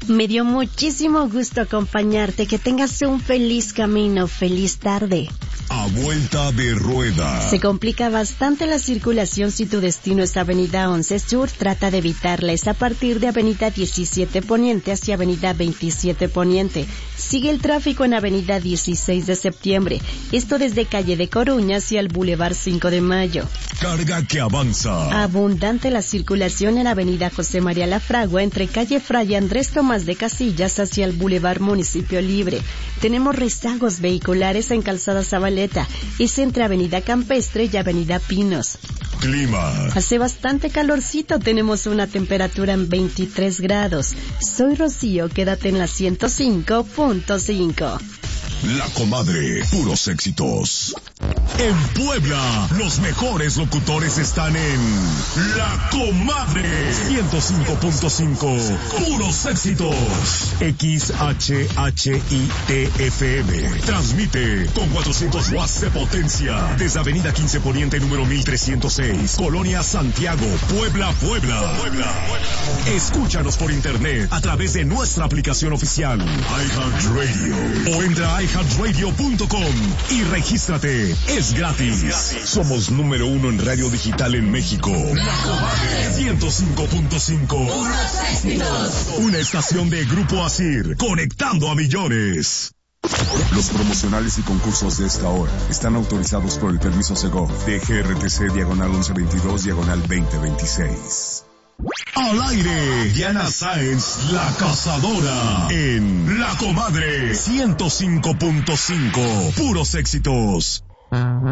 Me dio muchísimo gusto acompañarte. Que tengas un feliz camino, feliz tarde. A vuelta de rueda. Se complica bastante la circulación si tu destino es Avenida 11 Sur. Trata de evitarla. Es a partir de Avenida 17 Poniente hacia Avenida 27 Poniente. Sigue el tráfico en Avenida 16 de Septiembre. Esto desde Calle de Coruña hacia el Boulevard 5 de Mayo. Carga que avanza. Abundante la circulación en Avenida José María Lafragua entre Calle Fray Andrés Tomás de Casillas hacia el Boulevard Municipio Libre. Tenemos rezagos vehiculares en Calzada Zabaleta. Es entre Avenida Campestre y Avenida Pinos. Clima. Hace bastante calorcito, tenemos una temperatura en 23 grados. Soy Rocío, quédate en la 105.5. La Comadre, puros éxitos. En Puebla, los mejores locutores están en La Comadre 105.5, puros éxitos. XHHITFM transmite con 400 watts de potencia desde Avenida 15 Poniente número 1306, Colonia Santiago, Puebla. Escúchanos por internet a través de nuestra aplicación oficial iHeartRadio o entra a iHeartRadio.com y regístrate. Es gratis. Somos número 1 en radio digital en México. La Comadre 105.5. Una estación de Grupo Asir, conectando a millones. Los promocionales y concursos de esta hora están autorizados por el permiso Segov de GRTC diagonal 1122 diagonal 2026. Al aire, Diana Sáenz, la cazadora, en La Comadre 105.5, puros éxitos.